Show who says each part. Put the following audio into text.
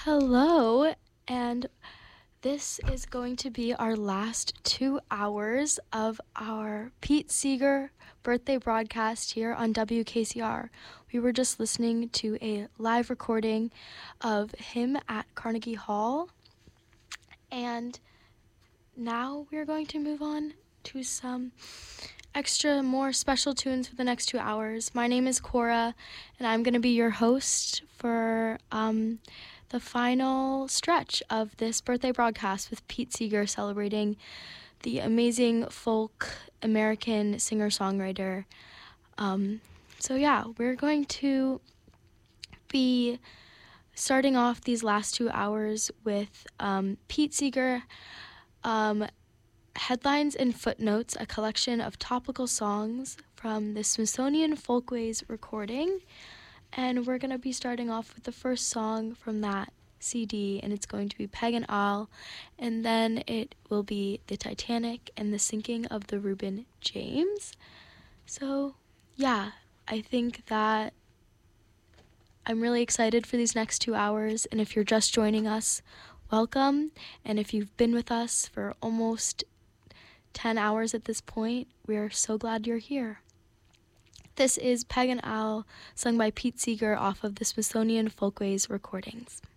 Speaker 1: Hello, and this is going to be our last 2 hours of our Pete Seeger birthday broadcast here on WKCR. We were just listening to a live recording of him at Carnegie Hall, and now we're going to move on to some extra more special tunes for the next 2 hours. My name is Cora, and I'm going to be your host for the final stretch of this birthday broadcast with Pete Seeger celebrating the amazing folk American singer-songwriter. We're going to be starting off these last 2 hours with Pete Seeger, Headlines and Footnotes, a collection of topical songs from the Smithsonian Folkways recording. And we're going to be starting off with the first song from that CD, and it's going to be Peg and Al, and then it will be The Titanic and the Sinking of the Reuben James. So, yeah, I think that I'm really excited for these next 2 hours, and if you're just joining us, welcome, and if you've been with us for almost 10 hours at this point, we're so glad you're here. This is Peg and Al, sung by Pete Seeger off of the Smithsonian Folkways recordings.